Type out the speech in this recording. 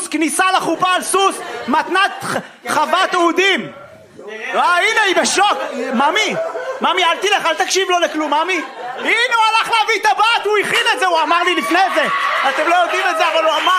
כניסה לחופה על סוס, מתנת חוות אודים. הנה היא בשוק. ממי אל תלך, אל תקשיב לו לכלום. ממי, הנה הוא הלך להביא את הבת, הוא הכין את זה, הוא אמר לי לפני זה. אתם לא יודעים את זה, אבל הוא אמר